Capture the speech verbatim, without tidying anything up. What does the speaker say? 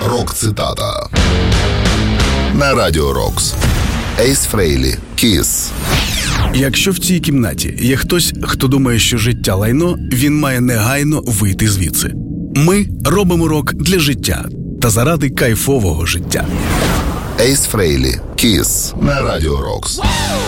Рок-цитата на Радіо Рокс. Ейс Фрейлі, Kiss. Якщо в цій кімнаті є хтось, хто думає, що життя лайно, він має негайно вийти звідси. Ми робимо рок для життя та заради кайфового життя. Ейс Фрейлі, Kiss на Радіо Рокс.